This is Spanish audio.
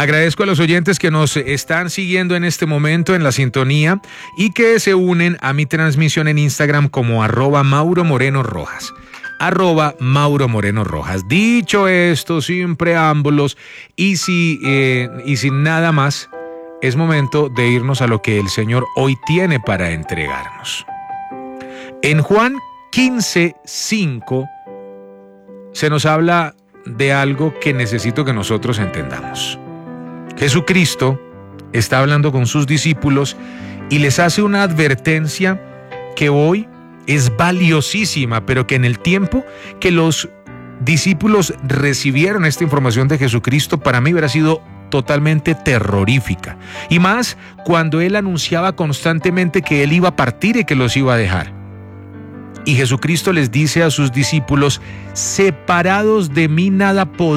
Agradezco a los oyentes que nos están siguiendo en este momento en la sintonía y que se unen a mi transmisión en Instagram como @MauroMorenoRojas. @MauroMorenoRojas. Dicho esto, sin preámbulos y sin nada más, es momento de irnos a lo que el Señor hoy tiene para entregarnos. En Juan 15:5 se nos habla de algo que necesito que nosotros entendamos. Jesucristo está hablando con sus discípulos y les hace una advertencia que hoy es valiosísima, pero que en el tiempo que los discípulos recibieron esta información de Jesucristo, para mí hubiera sido totalmente terrorífica. Y más cuando Él anunciaba constantemente que Él iba a partir y que los iba a dejar. Y Jesucristo les dice a sus discípulos: separados de mí nada podéis